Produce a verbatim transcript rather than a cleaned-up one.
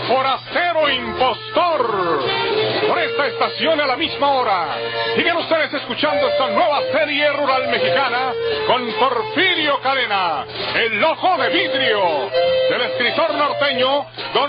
forastero impostor. Por esta estación a la misma hora. Siguen ustedes escuchando esta nueva serie rural mexicana con Porfirio Cadena, El Ojo de Vidrio, del escritor norteño Don